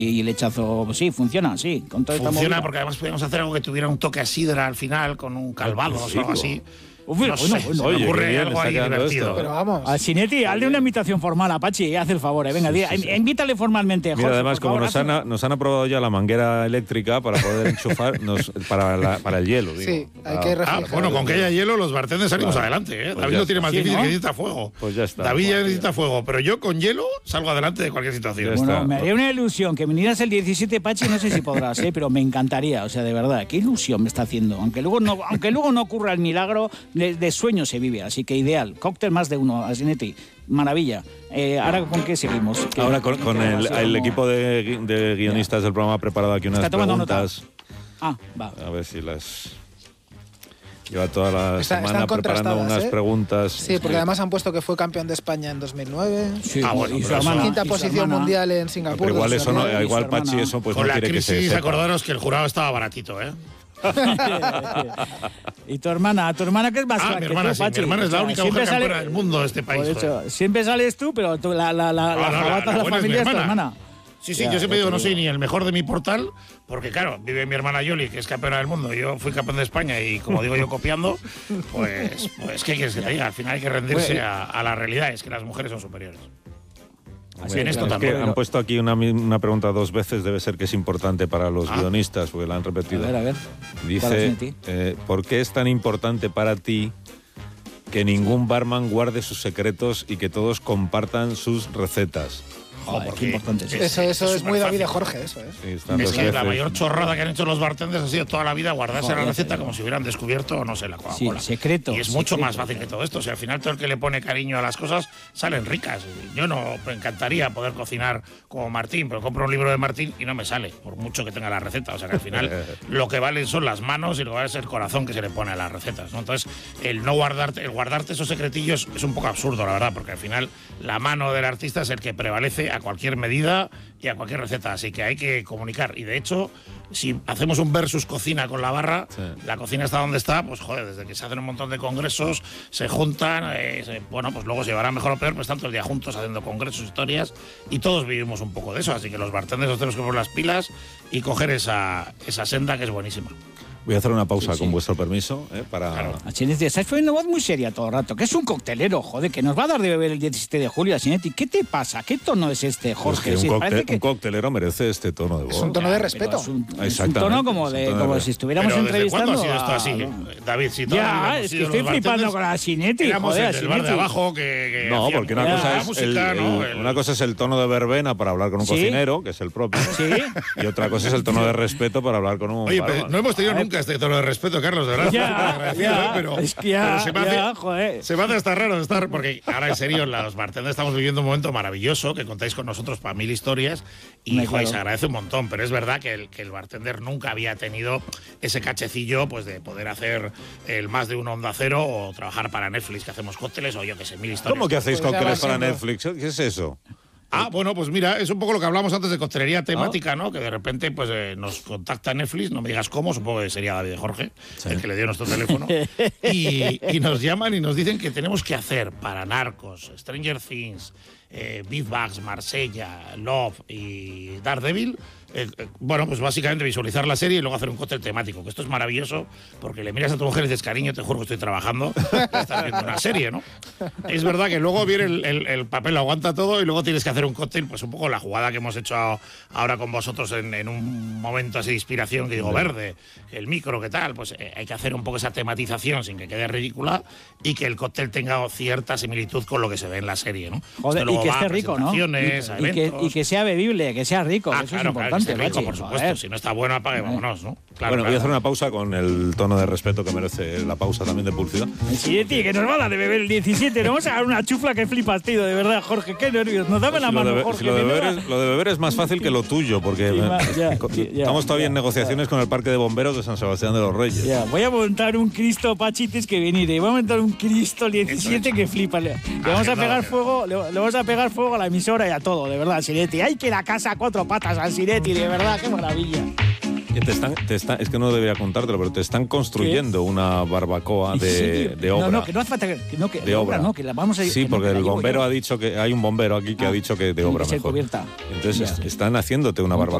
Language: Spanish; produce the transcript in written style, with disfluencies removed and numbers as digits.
Y el lechazo, pues sí, funciona, sí. Con todo funciona porque además podíamos hacer algo que tuviera un toque a sidra al final, con un Calvados o algo así. Bueno, Se me ocurre algo ahí divertido. Pero vamos. A Sinetti, hazle una invitación formal a Pachi, haz el favor, venga, invítale formalmente. Mira, Jorge, además, como nos han aprobado ya la manguera eléctrica para poder enchufar para el hielo. Digo. Sí, hay que reflejar. Bueno, con que haya hielo, los bartenders salimos adelante. Pues David lo tiene más difícil, ¿no? que necesita fuego. Pues ya está. David ya necesita fuego, pero yo con hielo salgo adelante de cualquier situación. Bueno, me haría una ilusión que vinieras el 17, Pachi, no sé si podrás, pero me encantaría, o sea, de verdad, qué ilusión me está haciendo. Aunque luego no ocurra el milagro, de sueño se vive, así que ideal. Cóctel más de uno, a Sinetti. Maravilla. Ahora, ¿con qué seguimos? Ahora con el equipo de guionistas del programa ha preparado aquí unas preguntas. Va. A ver si las... Lleva toda la semana están preparando unas preguntas. Sí, porque además han puesto que fue campeón de España en 2009. Sí, bueno, y su hermana, quinta posición mundial en Singapur. Pero igual eso no, 2009. igual Pachi eso pues Con no la quiere que se crisis, sepa. acordaros que el jurado estaba baratito, ¿eh? Y tu hermana que es más mi hermana, sí, mi hermana es la única mujer campeona del mundo de este país. Por hecho, siempre sales tú, pero la jabata de la familia es tu hermana. Sí, yo siempre digo, no soy ni el mejor de mi portal, porque claro, vive mi hermana Yoli, que es campeona del mundo, yo fui campeón de España y como digo yo copiando, pues ¿qué quieres que te diga? Al final hay que rendirse a la realidad, es que las mujeres son superiores. Así en esto también. Han puesto aquí una pregunta 2 veces, debe ser que es importante para los guionistas, porque la han repetido. A ver. Dice, ¿por qué es tan importante para ti que ningún barman guarde sus secretos y que todos compartan sus recetas? Joder, qué importante es eso es muy David de Jorge, eso es. Sí, es que la mayor chorrada que han hecho los bartenders ha sido toda la vida guardarse la receta como si hubieran descubierto, no sé, la Coca-Cola. Sí, secreto. Y es mucho más fácil que todo esto. O sea, al final todo el que le pone cariño a las cosas salen ricas. Yo me encantaría poder cocinar como Martín, pero compro un libro de Martín y no me sale, por mucho que tenga la receta. O sea, que al final lo que valen son las manos y lo que vale es el corazón que se le pone a las recetas, ¿no? Entonces, el guardarte esos secretillos es un poco absurdo, la verdad, porque al final la mano del artista es el que prevalece a cualquier medida y a cualquier receta, así que hay que comunicar. Y de hecho, si hacemos un versus cocina con la barra, la cocina está donde está, pues joder, desde que se hacen un montón de congresos, se juntan, pues luego se llevará mejor o peor, pues están todo el día juntos haciendo congresos, historias, y todos vivimos un poco de eso, así que los bartenders nos tenemos que poner las pilas y coger esa senda que es buenísima. Voy a hacer una pausa con vuestro permiso, para... Claro. Sinetti, estás poniendo voz muy seria todo el rato, que es un coctelero, joder, que nos va a dar de beber el 17 de julio, Sinetti. ¿Qué te pasa? ¿Qué tono es este, Jorge? Pues un coctelero merece este tono de voz. Es un tono de respeto. Es un tono como si estuviéramos pero entrevistando. ¿Desde cuándo ha sido esto así, David? Si ya, es que estoy flipando con la Sinetti, joder, el bar de abajo que no, porque una cosa es el tono de verbena para hablar con un cocinero, que es el propio, y otra cosa es el tono de respeto para hablar con un... Oye, pero no hemos tenido nunca este tono de respeto, Carlos, de verdad. Pero se me hace hasta raro estar, porque ahora en serio, los bartenders estamos viviendo un momento maravilloso, que contáis con nosotros para 1000 historias, y joder, se agradece un montón, pero es verdad que el bartender nunca había tenido ese cachecillo pues de poder hacer el más de un Onda Cero o trabajar para Netflix, que hacemos cócteles, o yo que sé, 1000 historias. ¿Cómo que hacéis cócteles para Netflix? ¿Qué es eso? Bueno, pues mira, es un poco lo que hablamos antes de coctelería temática, ¿no? Que de repente pues nos contacta Netflix, no me digas cómo, supongo que sería David de Jorge, el que le dio nuestro teléfono, y nos llaman y nos dicen que tenemos que hacer para Narcos, Stranger Things, Beef Bugs, Marsella, Love y Daredevil, pues básicamente visualizar la serie y luego hacer un cóctel temático, que esto es maravilloso porque le miras a tu mujer y dices, cariño, te juro que estoy trabajando, estás viendo una serie, ¿no? Es verdad que luego viene el papel, lo aguanta todo y luego tienes que hacer un cóctel, pues un poco la jugada que hemos hecho ahora con vosotros en un momento así de inspiración, que digo, verde, el micro, ¿qué tal? Pues hay que hacer un poco esa tematización sin que quede ridícula y que el cóctel tenga cierta similitud con lo que se ve en la serie, ¿no? Joder, y que esté rico, ¿no? Y que sea bebible, que sea rico, eso es importante. Rico, por supuesto. Si no está bueno, apague, vámonos, ¿no? Claro, voy a hacer una pausa con el tono de respeto que merece la pausa también de publicidad. Sí, tío, que nos va a dar de beber el 17. Nos vamos a dar una chufla que flipas, tío, de verdad, Jorge. Qué nervios. Nos dame la mano, Jorge. Lo de beber es más fácil que lo tuyo, porque estamos todavía en negociaciones con el Parque de Bomberos de San Sebastián de los Reyes. Voy a montar un Cristo, Pachites, que venir. Voy a montar un Cristo el 17 que flipa. Le vamos a pegar fuego, le vamos a pegar fuego a la emisora y a todo, de verdad, Sinetti. Hay que la casa a 4 patas al Sinetti, de verdad, qué maravilla. Es que no debería contártelo, pero te están construyendo una barbacoa de obra. No, que no hace falta que de obra, no, que la vamos a ir. Sí, porque el bombero ha dicho que hay un bombero aquí que ha dicho que de obra que se mejor. cubierta. Entonces Ya. están haciéndote una barbacoa.